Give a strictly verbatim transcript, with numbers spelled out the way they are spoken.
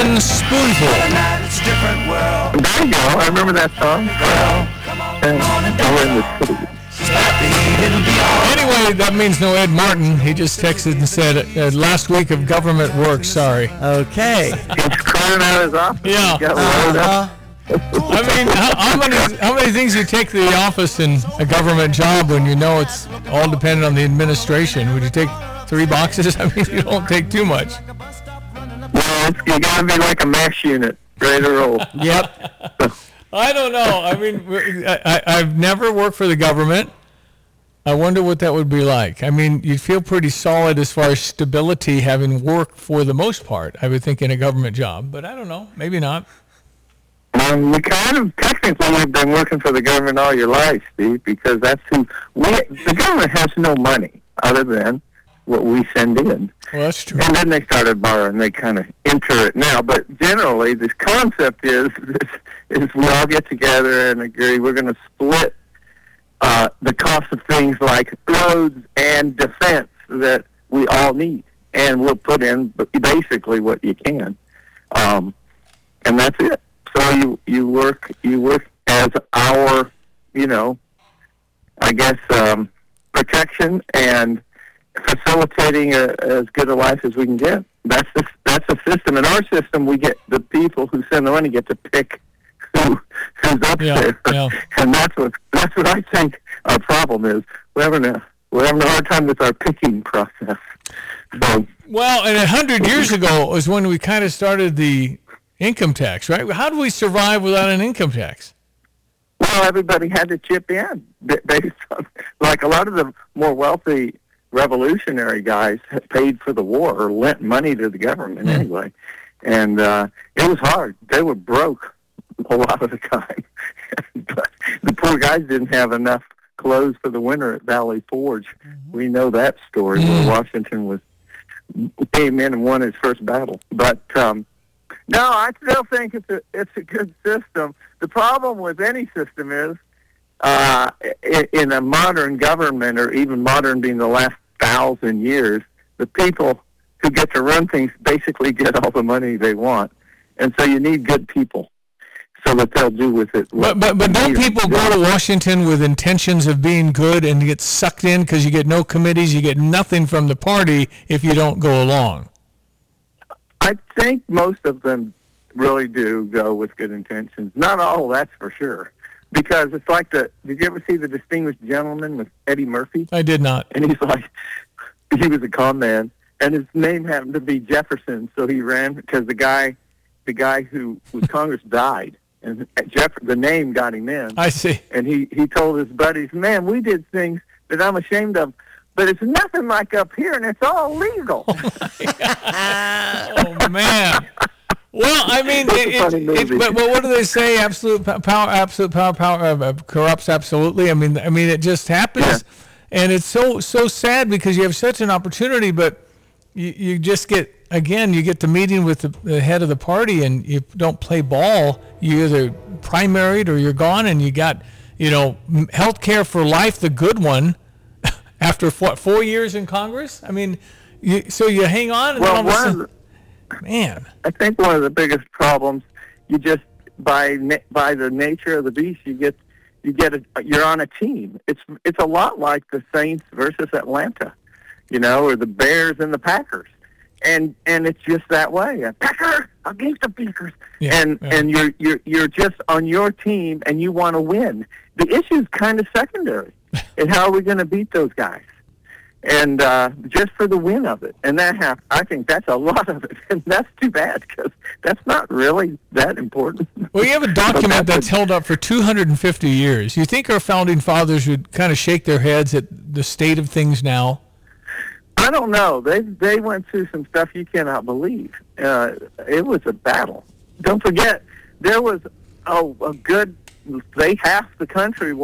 One Spoonful. There you go. I remember that song. And we're in the city. Anyway, that means no Ed Martin. He just texted and said, uh, last week of government work, sorry. Okay. He's crying out his office. Yeah. Uh-huh. I mean, how, how many how many things you take to the office in a government job when you know it's all dependent on the administration? Would you take three boxes? I mean, you don't take too much. Well, it's, you got to be like a mesh unit, ready to roll. Yep. I don't know. I mean, I, I, I've never worked for the government. I wonder what that would be like. I mean, you'd feel pretty solid as far as stability having worked for the most part, I would think, in a government job. But I don't know. Maybe not. Um, you kind of technically have been working for the government all your life, Steve, because that's who we. The government has no money other than what we send in. Well, that's true. And then they started borrowing. They kind of enter it now. But generally, this concept is is, is we all get together and agree we're going to split uh, the cost of things like roads and defense that we all need, and we'll put in basically what you can, um, and that's it. So you, you work you work as our, you know, I guess, um, protection and facilitating a, as good a life as we can get. That's the that's the system. In our system, we get the people who send the money get to pick who who's up Yeah, there, yeah. and that's what that's what I think our problem is. We're having a we're having a hard time with our picking process. So, Well, and a hundred years ago was when we kind of started the income tax, right? How do we survive without an income tax? well, everybody had to chip in. Ba- Based on, like a lot of the more wealthy revolutionary guys had paid for the war or lent money to the government Mm. anyway, and uh, it was hard. They were broke a lot of the time, but the poor guys didn't have enough clothes for the winter at Valley Forge. We know that story Mm. where Washington was came in and won his first battle, but. Um, No, I still think it's a it's a good system. The problem with any system is, uh, in, in a modern government, or even modern being the last thousand years, the people who get to run things basically get all the money they want, and so you need good people so that they'll do with it. But but, but don't people go to Washington with intentions of being good and get sucked in because you get no committees, you get nothing from the party if you don't go along? I think most of them really do go with good intentions. Not all, that's for sure. Because it's like the, did you ever see The Distinguished Gentleman with Eddie Murphy? I did not. And he's like, he was a con man, and his name happened to be Jefferson, so he ran because the guy, the guy who was Congress died, and Jeff, the name got him in. I see. And he, he told his buddies, man, we did things that I'm ashamed of, but it's nothing like up here, and it's all legal. Oh, man. Well, I mean, It's a it, funny it, movie. it, but, but what do they say? Absolute po- power, absolute power, power uh, uh, corrupts absolutely. I mean, I mean, it just happens, Yeah. and it's so so sad because you have such an opportunity, but you, you just get again, you get the meeting with the, the head of the party, and you don't play ball. You either primaried or you're gone, and you got you know health care for life, the good one. After four, four years in Congress, I mean, you, so you hang on, and Well, all of a one of sudden, the- man. I think one of the biggest problems, you just by na- by the nature of the beast, you get you get a, you're on a team. It's it's a lot like the Saints versus Atlanta, you know, or the Bears and the Packers, and and it's just that way. A Packer against the Packers, Yeah, and yeah. and you're you're you're just on your team, and you want to win. The issue's kind of secondary, and how are we going to beat those guys? And uh, just for the win of it. And that hap- I think that's a lot of it. And that's too bad because that's not really that important. Well, you have a But document that's that's held up for two hundred fifty years. You think our founding fathers would kind of shake their heads at the state of things now? I don't know. They they went through some stuff you cannot believe. Uh, it was a battle. Don't forget, there was oh, a good, say half the country